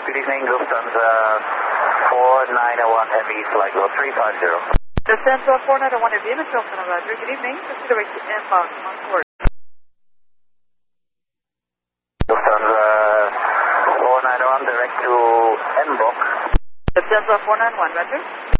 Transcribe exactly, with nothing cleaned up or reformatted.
Good evening, Lufthansa four nine one M E, flight level three five zero. Lufthansa four nine one M E, Michelle Roger. Good evening, this is direct inbound on board. Lufthansa four nine one, direct to M B O C. Lufthansa four nine one, Roger.